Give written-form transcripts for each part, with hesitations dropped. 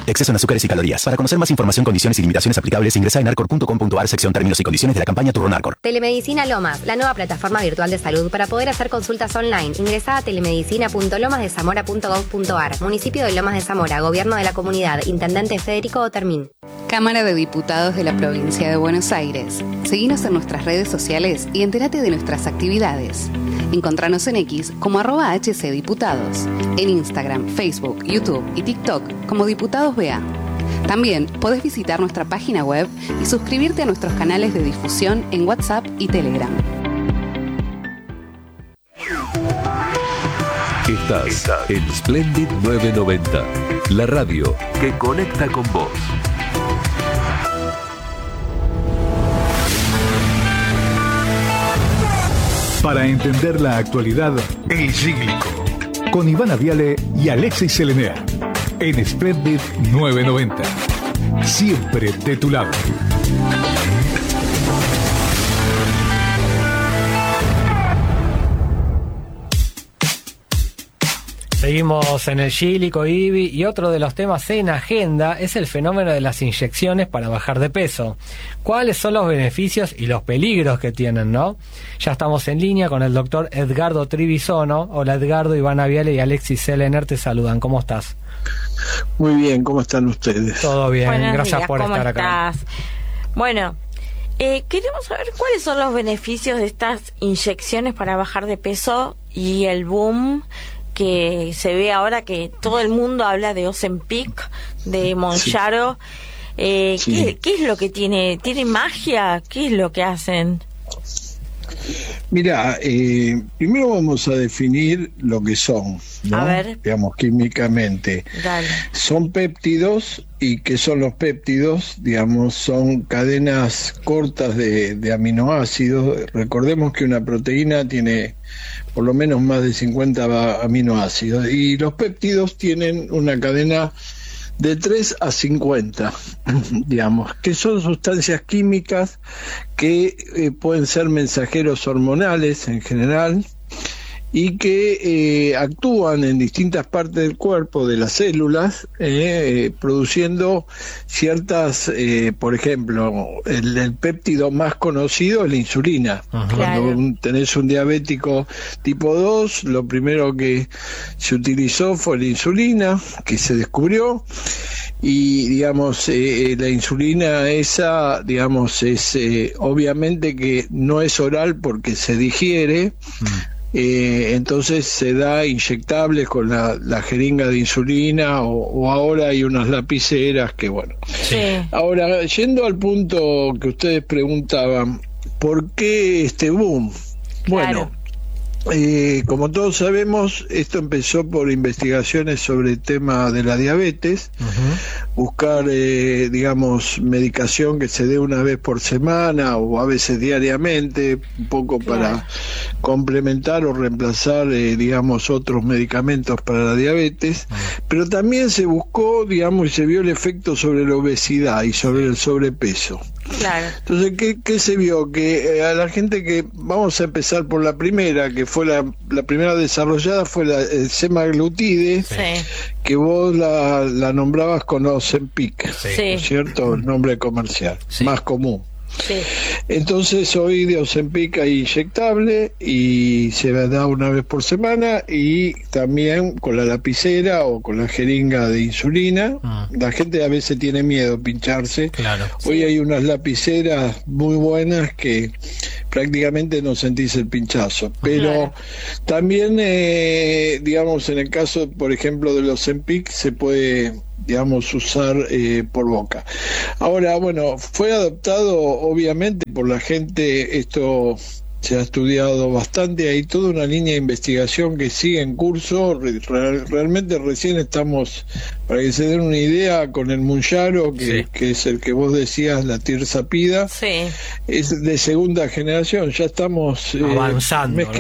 Exceso en azúcares y calorías. Para conocer más información, condiciones y limitaciones aplicables, ingresa en narcor.com.ar, sección términos y condiciones de la campaña Turronarcor. Telemedicina Lomas, la nueva plataforma virtual de salud para poder hacer consultas online. Ingresá a telemedicina.lomasdezamora.gov.ar. Municipio de Lomas de Zamora, Gobierno de la Comunidad, Intendente Federico Otermín. Cámara de Diputados de la Provincia de Buenos Aires. Seguinos en nuestras redes sociales y entérate de nuestras actividades. Encontranos en X como @HCDiputados, en Instagram, Facebook, YouTube y TikTok como Diputados BA. También podés visitar nuestra página web y suscribirte a nuestros canales de difusión en WhatsApp y Telegram. Estás en Splendid 990, la radio que conecta con vos. Para entender la actualidad, El Cíclico, con Ivana Viale y Alexis Selenea, en Splendid 990. Siempre de tu lado. Seguimos en el Cíclico, Ibi, y otro de los temas en agenda es el fenómeno de las inyecciones para bajar de peso. ¿Cuáles son los beneficios y los peligros que tienen, no? Ya estamos en línea con el doctor Edgardo Trivisono. Hola Edgardo, Ivana Viale y Alexis Selener te saludan. ¿Cómo estás? Muy bien, ¿cómo están ustedes? Todo bien, Buenos gracias días, por ¿cómo estar estás? acá. Bueno, queremos saber cuáles son los beneficios de estas inyecciones para bajar de peso y el boom que se ve ahora, que todo el mundo habla de Ozempic, de Mounjaro. Sí. ¿Qué es lo que tiene? ¿Tiene magia? ¿Qué es lo que hacen? Mira, primero vamos a definir lo que son, ¿no? A ver. Digamos, químicamente. Dale. Son péptidos, y ¿qué son los péptidos? Digamos, son cadenas cortas de aminoácidos. Recordemos que una proteína tiene por lo menos más de 50 aminoácidos, y los péptidos tienen una cadena de 3 a 50, digamos, que son sustancias químicas que pueden ser mensajeros hormonales en general, y que actúan en distintas partes del cuerpo, de las células, produciendo ciertas, por ejemplo, el péptido más conocido es la insulina. Claro. Cuando tenés un diabético tipo 2, lo primero que se utilizó fue la insulina, que se descubrió, y digamos, la insulina esa, digamos, es obviamente que no es oral porque se digiere. Entonces se da inyectables con la jeringa de insulina, o ahora hay unas lapiceras que bueno. Sí. Ahora, yendo al punto que ustedes preguntaban, ¿por qué este boom? Bueno, como todos sabemos, esto empezó por investigaciones sobre el tema de la diabetes, buscar, digamos, medicación que se dé una vez por semana o a veces diariamente, un poco para complementar o reemplazar, digamos, otros medicamentos para la diabetes, pero también se buscó, digamos, y se vio el efecto sobre la obesidad y sobre el sobrepeso. Claro. Entonces, ¿qué se vio? Que a la gente que, vamos a empezar por la primera, que fue la primera desarrollada, fue el semaglutide, que vos la nombrabas con Ozempic, ¿no es cierto? El nombre comercial, más común. Sí. Entonces hoy de Ozempic hay inyectable y se da una vez por semana, y también con la lapicera o con la jeringa de insulina. La gente a veces tiene miedo a pincharse. Claro. Hoy hay unas lapiceras muy buenas que prácticamente no sentís el pinchazo, pero también, digamos, en el caso, por ejemplo, de los Ozempic, se puede, digamos, usar por boca. Ahora, bueno, fue adoptado obviamente por la gente, esto se ha estudiado bastante, hay toda una línea de investigación que sigue en curso. Realmente recién estamos, para que se den una idea, con el Mounjaro, que es el que vos decías, la tirzapida, es de segunda generación, ya estamos avanzando, ¿no?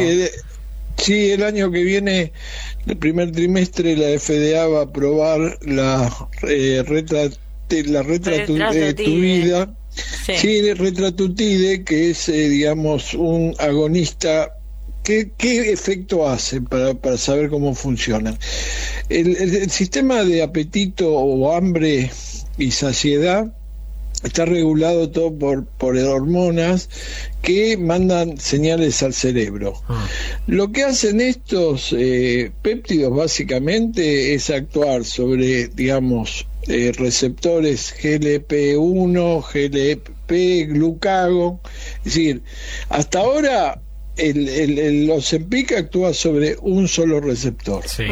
Sí, el año que viene, el primer trimestre, la FDA va a aprobar la retratutide, retratutide, que es, digamos, un agonista ¿qué efecto hace para saber cómo funciona? El sistema de apetito o hambre y saciedad está regulado todo por hormonas que mandan señales al cerebro. Lo que hacen estos péptidos básicamente es actuar sobre, digamos, receptores GLP-1, GLP, glucagon. Es decir, hasta ahora el Ozempic actúa sobre un solo receptor. Sí.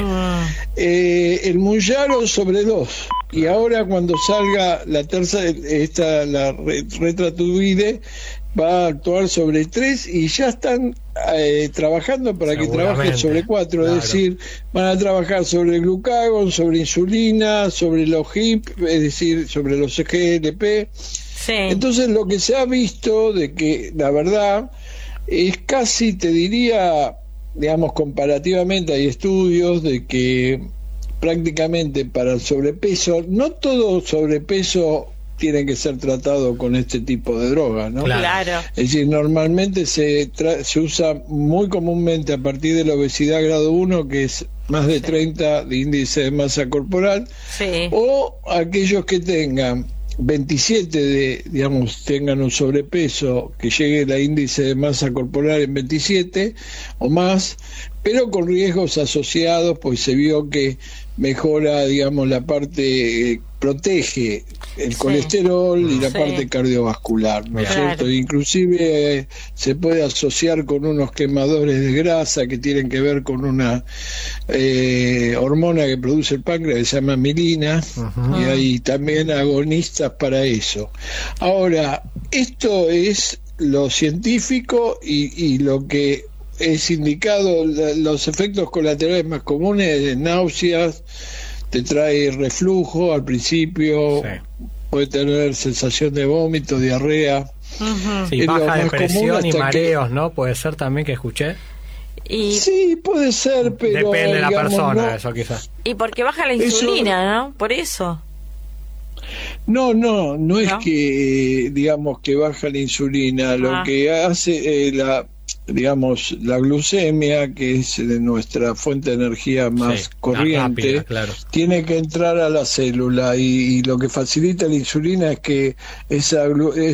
El Mounjaro sobre 2. Y ahora cuando salga la tercera, la Retratudide, va a actuar sobre 3 y ya están trabajando para que trabaje sobre 4, claro. Es decir, van a trabajar sobre el glucagon, sobre insulina, sobre los HIP, es decir, sobre los GLP. Sí. Entonces lo que se ha visto de que la verdad es casi, te diría, digamos, comparativamente hay estudios de que prácticamente para el sobrepeso, no todo sobrepeso tiene que ser tratado con este tipo de droga, ¿no? Claro. Es decir, normalmente se usa muy comúnmente a partir de la obesidad grado 1, que es más de 30 de índice de masa corporal, o aquellos que tengan 27 tengan un sobrepeso que llegue el índice de masa corporal en 27 o más, pero con riesgos asociados, pues se vio que mejora, digamos, la parte, protege el colesterol y la parte cardiovascular, ¿no es cierto? Inclusive se puede asociar con unos quemadores de grasa que tienen que ver con una hormona que produce el páncreas que se llama mielina, y hay también agonistas para eso. Ahora, esto es lo científico y lo que es indicado. Los efectos colaterales más comunes, náuseas, te trae reflujo al principio, puede tener sensación de vómito, diarrea, sí, baja de presión y mareos, ¿no? Puede ser también, que escuché. Sí, puede ser, pero depende de la persona, eso quizás. Y porque baja la insulina, ¿no? Por eso. No es que, digamos, que baja la insulina, lo que hace la glucemia, que es de nuestra fuente de energía más corriente, rápida, claro, tiene que entrar a la célula, y lo que facilita la insulina es que esa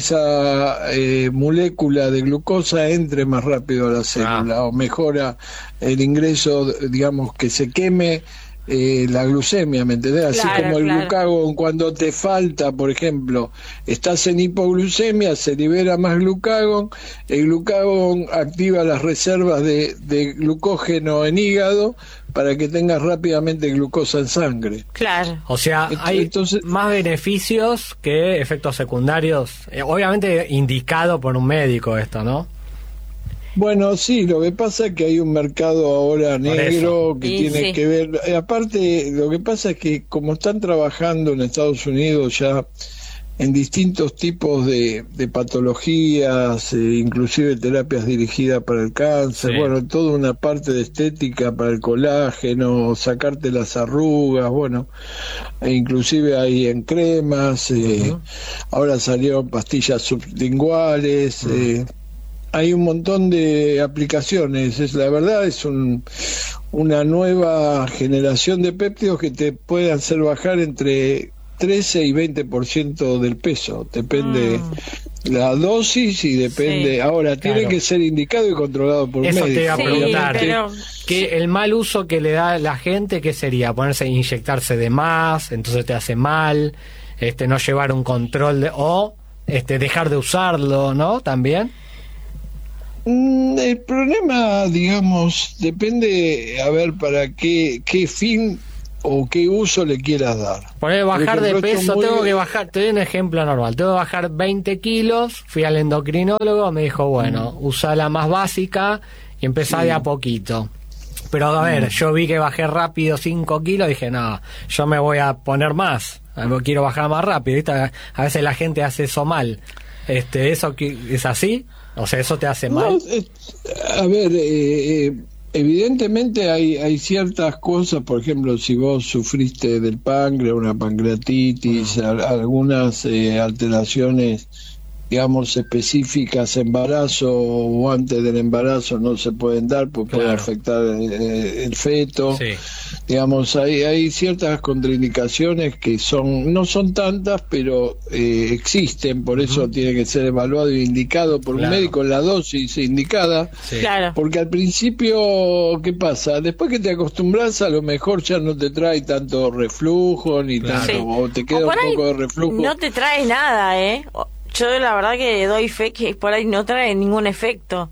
molécula de glucosa entre más rápido a la célula, o mejora el ingreso, digamos, que se queme la glucemia, ¿me entendés? Así como el glucagón, cuando te falta, por ejemplo, estás en hipoglucemia, se libera más glucagón, el glucagón activa las reservas de glucógeno en hígado para que tengas rápidamente glucosa en sangre. Claro. O sea, hay más beneficios que efectos secundarios, obviamente indicado por un médico esto, ¿no? Bueno, sí, lo que pasa es que hay un mercado ahora negro que tiene que ver. Aparte, lo que pasa es que como están trabajando en Estados Unidos ya en distintos tipos de patologías, inclusive terapias dirigidas para el cáncer, bueno, toda una parte de estética para el colágeno, sacarte las arrugas, bueno, inclusive hay en cremas, ahora salieron pastillas sublinguales, hay un montón de aplicaciones. La verdad es una nueva generación de péptidos que te pueden hacer bajar entre 13 y 20% del peso. Depende la dosis y depende. Ahora, tiene que ser indicado y controlado por un médico. Eso te iba a preguntar. Que el mal uso que le da la gente, ¿qué sería? Ponerse a inyectarse de más, entonces te hace mal, no llevar un control o dejar de usarlo, ¿no? También. El problema, digamos, depende, a ver, para qué fin o qué uso le quieras dar. Poner bajar de peso, tengo que bajar, te doy un ejemplo normal, tengo que bajar 20 kilos, fui al endocrinólogo, me dijo, bueno, usa la más básica y empezá de a poquito. Pero a ver, yo vi que bajé rápido 5 kilos, dije, no, yo me voy a poner más, quiero bajar más rápido, ¿viste? A veces la gente hace eso mal. ¿Eso es así? O sea, ¿eso te hace mal? No, a ver, evidentemente hay ciertas cosas, por ejemplo, si vos sufriste del páncreas, una pancreatitis, algunas alteraciones digamos, específicas, embarazo o antes del embarazo no se pueden dar porque puede afectar el feto. Sí. Digamos, hay ciertas contraindicaciones que no son tantas, pero existen, por eso tiene que ser evaluado y indicado por un médico en la dosis indicada. Sí. Claro. Porque al principio, ¿qué pasa? Después que te acostumbras, a lo mejor ya no te trae tanto reflujo, ni tanto, o te queda un poco de reflujo. No te trae nada, ¿eh? Yo la verdad que doy fe que por ahí no trae ningún efecto.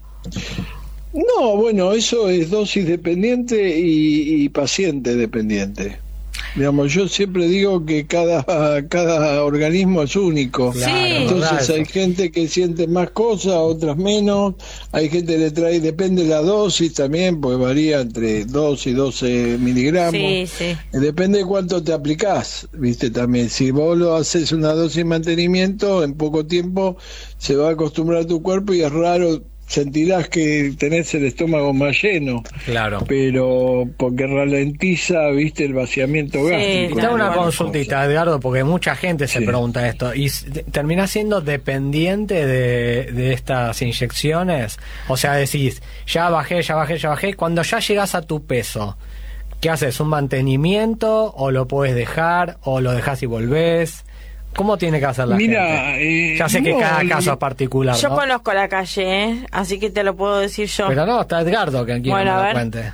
No, bueno, eso es dosis dependiente y paciente dependiente. Digamos, yo siempre digo que cada organismo es único. Sí. Entonces hay gente que siente más cosas, otras menos. Hay gente que le trae, depende de la dosis también, porque varía entre 2 y 12 miligramos. Sí, sí. Depende de cuánto te aplicás, viste, también. Si vos lo haces una dosis de mantenimiento, en poco tiempo se va a acostumbrar tu cuerpo y es raro. Sentirás que tenés el estómago más lleno, pero porque ralentiza, viste, el vaciamiento gástrico. Te hago una consultita, Edgardo, porque mucha gente se pregunta esto. ¿Y terminás siendo dependiente de estas inyecciones? O sea, decís, ya bajé, cuando ya llegás a tu peso, ¿qué haces? ¿Un mantenimiento? ¿O lo podés dejar? ¿O lo dejás y volvés? ¿Cómo tiene que hacer la gente? Ya sé que cada caso es particular, Yo ¿no? conozco la calle, así que te lo puedo decir yo. Pero no, está Edgardo que quiere que me lo cuente.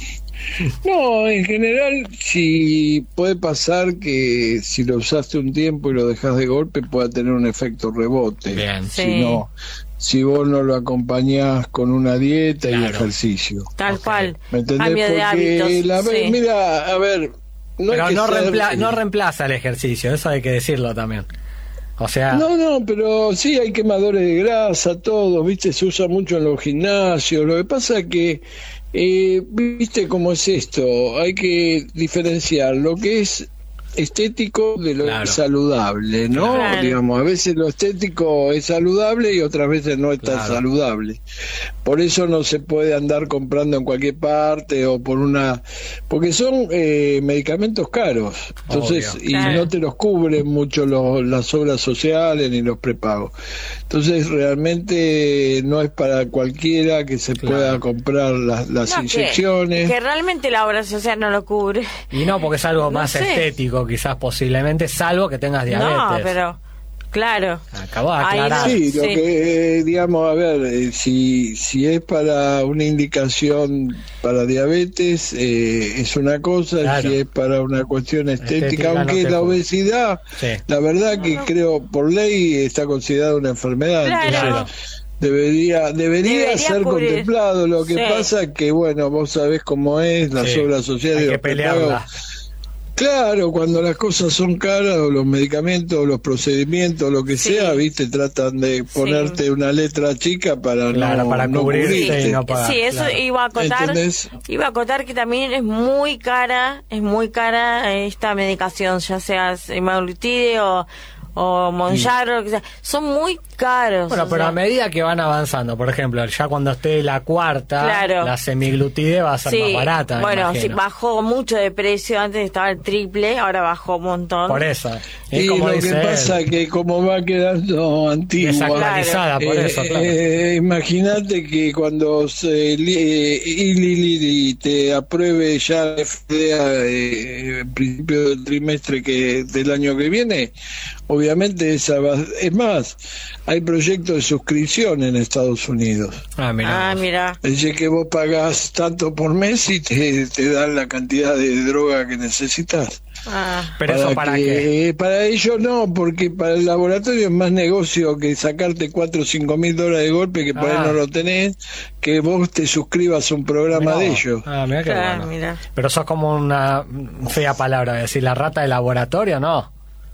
No, en general, si puede pasar que si lo usaste un tiempo y lo dejas de golpe, pueda tener un efecto rebote. Bien. Si vos no lo acompañás con una dieta y ejercicio. Tal cual. ¿Me entendés? Cambio de hábitos. Mira, a ver... Pero no reemplaza el ejercicio, eso hay que decirlo también. O sea... No, pero sí hay quemadores de grasa, todo, viste, se usa mucho en los gimnasios. Lo que pasa es que, viste cómo es esto, hay que diferenciar lo que es estético de lo que es saludable, ¿no? Claro. Digamos, a veces lo estético es saludable y otras veces no es tan saludable. Por eso no se puede andar comprando en cualquier parte o porque son medicamentos caros, entonces y no te los cubren mucho las obras sociales ni los prepagos. Entonces realmente no es para cualquiera que se pueda comprar las inyecciones. Que realmente la obra social no lo cubre. Y no, porque es algo más estético, quizás posiblemente, salvo que tengas diabetes. No, pero... Claro. Acabo de aclarar. Sí, lo que, digamos, a ver, si es para una indicación para diabetes, es una cosa, si es para una cuestión estética, aunque la obesidad, la verdad que creo, por ley, está considerada una enfermedad. Claro. Debería ser contemplado. Lo que pasa es que, bueno, vos sabés cómo es, las obras sociales, hay que pelearla. Claro, cuando las cosas son caras, o los medicamentos, o los procedimientos, lo que sea, viste, tratan de ponerte una letra chica para no cubrirte. Y no pagar, eso iba a acotar que también es muy cara esta medicación, ya sea semaglutide o Mounjaro, que sea, son muy caros. Bueno, pero a medida que van avanzando, por ejemplo, ya cuando esté la cuarta, la semiglutide va a ser más barata. Bueno, bajó mucho de precio, antes estaba el triple, ahora bajó un montón. Por eso. Y lo que pasa es que como va quedando antigua, desactualizada, por eso, imagínate que cuando Lili te apruebe ya la FDA en principio del trimestre del año que viene, obviamente es más, hay proyectos de suscripción en Estados Unidos. Mira. Es decir, que vos pagás tanto por mes y te dan la cantidad de droga que necesitas. Pero eso para qué? Para ellos no, porque para el laboratorio es más negocio que sacarte 4 o 5 mil dólares de golpe, que por ahí no lo tenés, que vos te suscribas a un programa de ellos. Mira qué bueno. Pero sos como una fea palabra, decir la rata de laboratorio, ¿no?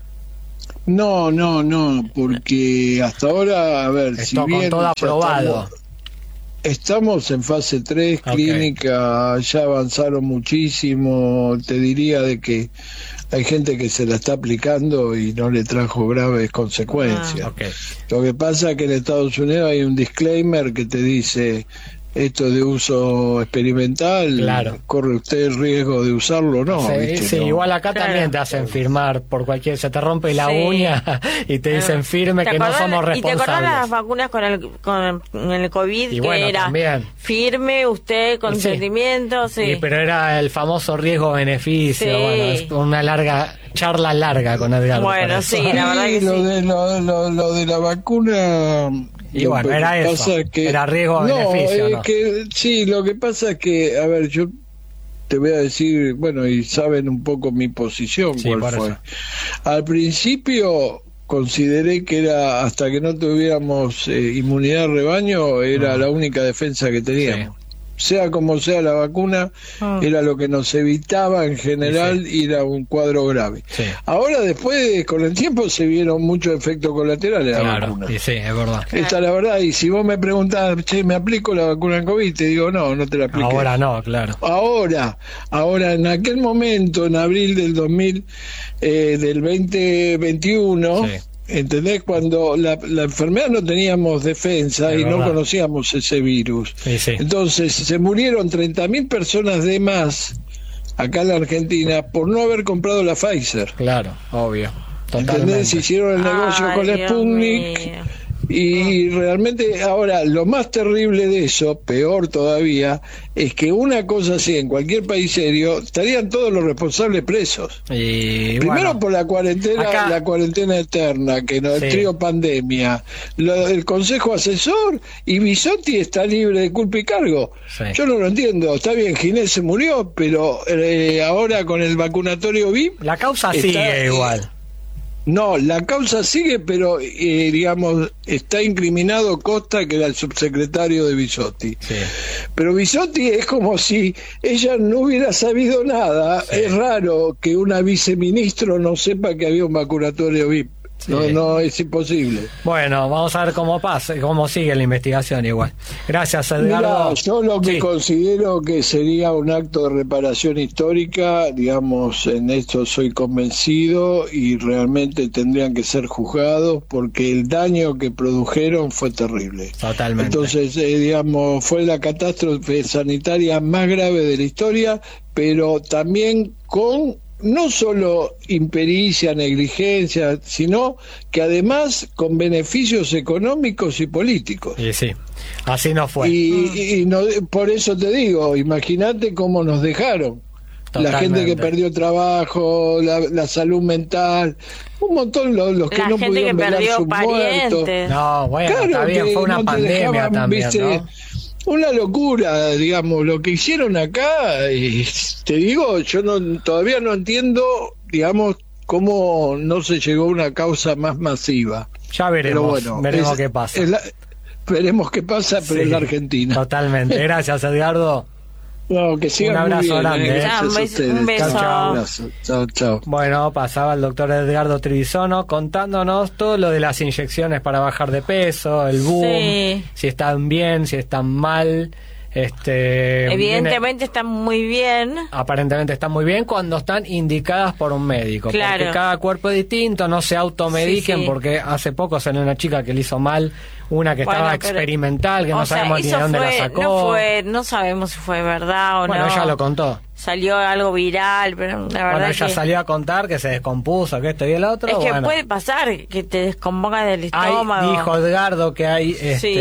No, porque hasta ahora, a ver, si bien con todo aprobado. Estamos en fase 3 clínica, ya avanzaron muchísimo, te diría de que hay gente que se la está aplicando y no le trajo graves consecuencias. Lo que pasa es que en Estados Unidos hay un disclaimer que te dice esto de uso experimental, Claro. ¿corre usted el riesgo de usarlo o no? Sí, ¿viste? sí, No. igual acá Claro. también te hacen firmar por cualquier... Se te rompe la Sí. uña y te dicen firme ¿Te que no acordás- somos ¿Y te acordás las responsables. vacunas con el COVID? Y que bueno, era también. firme usted, consentimiento, sí. Sí, pero era el famoso riesgo-beneficio. Sí. Bueno, es una larga charla larga con Edgardo. Bueno, para eso. sí, la verdad que lo sí. de lo de la vacuna. Y lo bueno, que era eso, pasa es que, era riesgo-beneficio, ¿no? que sí, lo que pasa es que, a ver, yo te voy a decir, bueno, y saben un poco mi posición, Sí, cuál por fue. eso. Al principio consideré que era, hasta que no tuviéramos inmunidad de rebaño, era la única defensa que teníamos. Sea como sea la vacuna, era lo que nos evitaba en general ir a un cuadro grave. Sí. Ahora después, con el tiempo, se vieron muchos efectos colaterales de la Claro, vacuna. y sí, es verdad. Esta es la verdad, y si vos me preguntás, che, ¿me aplico la vacuna en COVID? Te digo, no te la apliques. Ahora no, claro. Ahora, en aquel momento, en abril del 2021, Sí. ¿entendés? Cuando la enfermedad no teníamos defensa Es y no verdad. conocíamos ese virus. Sí, sí. Entonces, se murieron 30.000 personas de más acá en la Argentina por no haber comprado la Pfizer. Claro, obvio. Totalmente. ¿Entendés? Hicieron el negocio Ay, con la Dios Sputnik. mío. Y realmente ahora lo más terrible de eso, peor todavía, es que una cosa así en cualquier país serio estarían todos los responsables presos. Y Primero bueno, por la cuarentena, acá- la cuarentena eterna, que no, el Sí. trío pandemia, el consejo asesor y Bisotti está libre de culpa y cargo. Sí. Yo no lo entiendo. Está bien, Ginés se murió, pero ahora con el vacunatorio VIP la causa está, sigue igual. no, la causa sigue, pero digamos, está incriminado Costa, que era el subsecretario de Bisotti. Sí. Pero Bisotti es como si ella no hubiera sabido nada. Sí. Es raro que una viceministro no sepa que había un vacunatorio VIP. Sí. No, es imposible. Bueno, vamos a ver cómo pasa, cómo sigue la investigación igual. Gracias, Edgardo. Mirá, yo lo que Sí. considero que sería un acto de reparación histórica, digamos, en esto soy convencido y realmente tendrían que ser juzgados porque el daño que produjeron fue terrible. Totalmente. Entonces, digamos, fue la catástrofe sanitaria más grave de la historia, pero también con no solo impericia, negligencia, sino que además con beneficios económicos y políticos. Y sí, así no fue. Y no, por eso te digo, imagínate cómo nos dejaron. La Totalmente. gente que perdió trabajo, la salud mental, un montón los que La no gente pudieron que velar perdió sus muertos. parientes. No, bueno, Claro, está bien, que fue una no te pandemia dejaban, también, viste, ¿no? una locura, digamos, lo que hicieron acá. Y te digo, yo todavía no entiendo, digamos, cómo no se llegó a una causa más masiva. Ya veremos, Pero bueno, veremos qué pasa. veremos qué pasa, pero Sí, en la Argentina. Totalmente. Gracias, Edgardo. No, que sigan Un abrazo muy bien, grande, ¿eh? Gracias a Un ustedes. beso. Chao, chao. Un abrazo. Chao, chao. Bueno, pasaba el doctor Edgardo Trivisono contándonos todo lo de las inyecciones para bajar de peso, el boom, Sí. si están bien, si están mal. Evidentemente están muy bien. Aparentemente están muy bien cuando están indicadas por un médico. Claro. Porque cada cuerpo es distinto, no se automediquen, Sí, sí. porque hace poco salió una chica que le hizo mal, una que Bueno, estaba pero- experimental, que o no sea, sabemos ni de eso dónde la fue- sacó. no sabemos si fue verdad o Bueno, no. ella lo contó. Salió algo viral, pero la verdad Bueno, ella que salió a contar que se descompuso, que esto y el otro. es que bueno. puede pasar que te descomponga del estómago. Dijo Edgardo que hay Sí.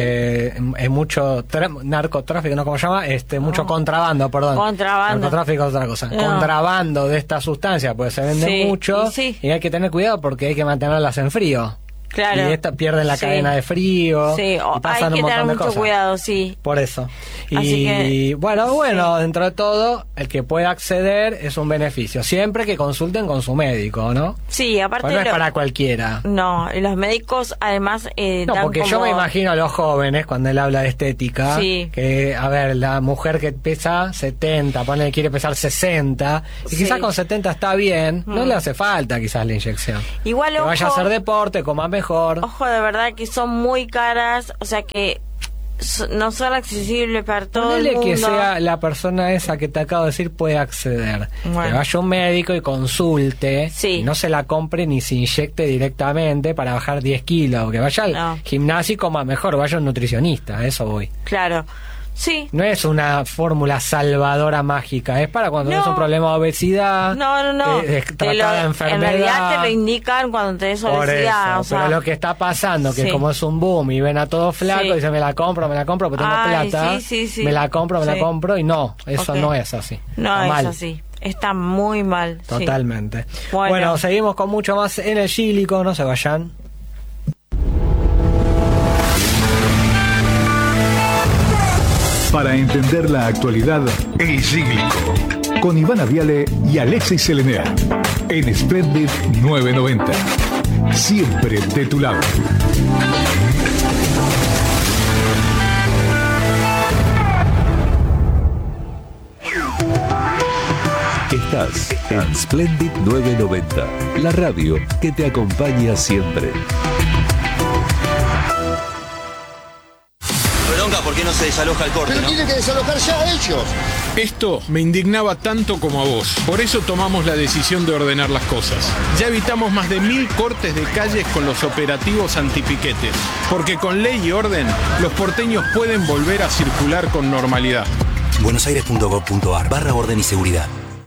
mucho narcotráfico, ¿no? ¿Cómo se llama? Mucho contrabando, perdón. Contrabando. Narcotráfico es otra cosa. No. Contrabando de esta sustancia, pues se vende Sí, mucho y sí. y hay que tener cuidado porque hay que mantenerlas en frío. Claro. Y pierden la Sí. cadena de frío. Sí, y pasan hay un que montón tener de mucho cosas. cuidado, sí. Por eso. Así Y que- bueno, dentro de todo, el que pueda acceder es un beneficio. Siempre que consulten con su médico, ¿no? Sí, aparte Pues no es para cualquiera. No, y los médicos además No, dan porque yo como- me imagino a los jóvenes cuando él habla de estética, Sí. que, a ver, la mujer que pesa 70, pone quiere pesar 60, y Sí. quizás con 70 está bien, no Mm. le hace falta quizás la inyección. Igual Que vaya a ojo- hacer deporte, coma mejor. Ojo, de verdad que son muy caras, o sea que no son accesibles para todo el Ponele mundo. que sea la persona esa que te acabo de decir puede acceder. Bueno. Que vaya a un médico y consulte, Sí. y no se la compre ni se inyecte directamente para bajar 10 kilos. Que vaya al No. gimnasio y coma mejor, vaya a un nutricionista, a eso voy. Claro. Sí. No es una fórmula salvadora mágica, es para cuando tienes un problema de obesidad. No. Tratar de enfermedad. En realidad te lo indican cuando tenés obesidad. Por eso, pero lo que está pasando, que como es un boom y ven a todos flacos, y dicen me la compro, porque tengo plata, me la compro, y no, eso no es así. No está es mal. así. Está muy mal. Totalmente. Sí. Bueno, seguimos con mucho más en el Gílico, no se vayan. Para entender la actualidad, El Gílico, con Ivana Viale y Alexis Selenea, en Splendid 990. Siempre de tu lado. Estás en Splendid 990, la radio que te acompaña siempre. ¿Por qué no se desaloja el corte? Pero tiene que desalojar ya ellos. Esto me indignaba tanto como a vos. Por eso tomamos la decisión de ordenar las cosas. Ya evitamos más de 1000 cortes de calles con los operativos antipiquetes. Porque con ley y orden, los porteños pueden volver a circular con normalidad. buenosaires.gov.ar/orden y seguridad.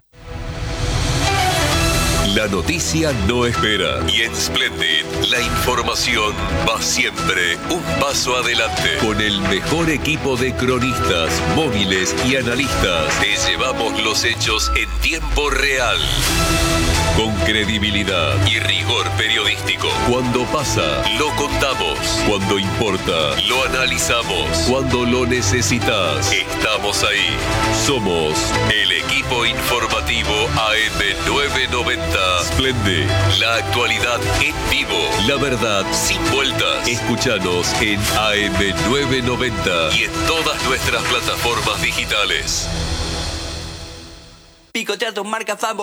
La noticia no espera y en Splendid la información va siempre un paso adelante. Con el mejor equipo de cronistas, móviles y analistas, te llevamos los hechos en tiempo real. Con credibilidad y rigor periodístico. Cuando pasa, lo contamos. Cuando importa, lo analizamos. Cuando lo necesitas, estamos ahí. Somos el equipo informativo AM990. Splendid, la actualidad en vivo. La verdad sin vueltas. Escúchanos en AM990 y en todas nuestras plataformas digitales. Picotea tus marcas favoritas.